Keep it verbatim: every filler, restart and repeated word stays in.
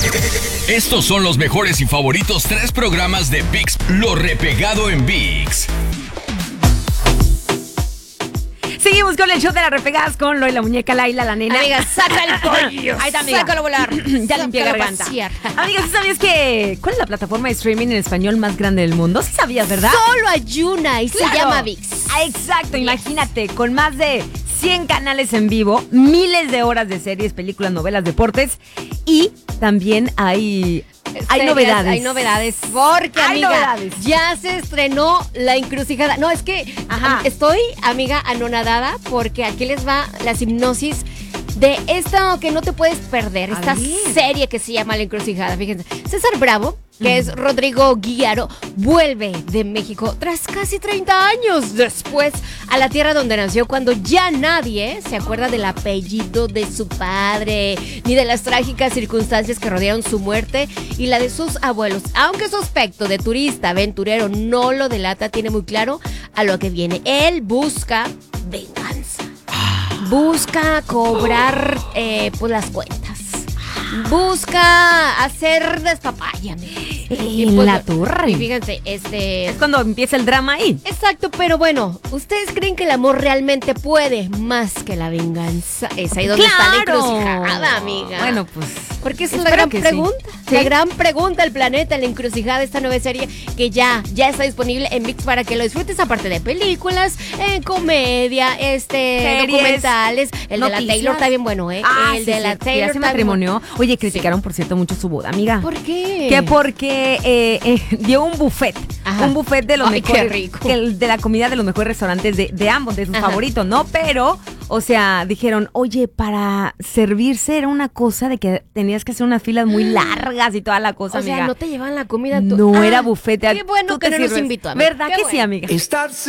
Estos son los mejores y favoritos tres programas de ViX, Lo Repegado en ViX. Seguimos con el show de las repegadas con Loy, la muñeca, Laila, la nena. Amiga, saca el pollo. Ahí está, amiga. Sácalo a volar. Ya limpié garganta. Amiga, ¿sí sabías que cuál es la plataforma de streaming en español más grande del mundo? Sí sabías, ¿verdad? Solo hay una y Claro. se llama ViX. Ah, exacto, imagínate, con más de cien canales en vivo, miles de horas de series, películas, novelas, deportes y también hay... Hay Series, novedades. Hay novedades. Porque, Hay amiga, novedades. ya se estrenó La Encrucijada. No, es que Ajá. estoy, amiga, anonadada porque aquí les va la hipnosis de esta que no te puedes perder. A Esta ver. serie que se llama La Encrucijada. Fíjense, César Bravo, que es Rodrigo Guiaro, vuelve de México tras casi treinta años después a la tierra donde nació, cuando ya nadie se acuerda del apellido de su padre, ni de las trágicas circunstancias que rodearon su muerte y la de sus abuelos. Aunque su aspecto de turista aventurero no lo delata, tiene muy claro a lo que viene. Él busca venganza. Busca cobrar eh, pues las cuentas. Busca hacer despapaya. Y la torre. Y fíjense, este... Es cuando empieza el drama ahí. Exacto, pero bueno, ¿ustedes creen que el amor realmente puede más que la venganza? Es ahí donde está la encrucijada, amiga. Bueno, pues... Porque esa es espero la gran que sí. pregunta. Sí. La gran pregunta del planeta, La Encrucijada, esta nueva serie que ya, ya está disponible en ViX para que lo disfrutes, aparte de películas, eh, comedia, este, Series, documentales. El de la noticias. Taylor está bien bueno, ¿eh? Ah, el sí, de la sí, Taylor ya se está bien matrimonió. Oye, criticaron, por cierto, mucho su boda, amiga. bueno. ¿Por qué? Que porque eh, eh, dio un buffet. Ajá. Un buffet de los Ay, qué mejores. rico. que el- de la comida de los mejores restaurantes de, de ambos, de sus Ajá. favoritos, ¿no? Pero, o sea, dijeron, oye, para servirse era una cosa de que tenías que hacer unas filas muy largas y toda la cosa, O sea, amiga. no te llevan la comida. Tú. No Ah, era buffet. Qué bueno tú que te no nos sirves. invitó, amiga. ¿Verdad Qué que bueno. sí, amiga? Estar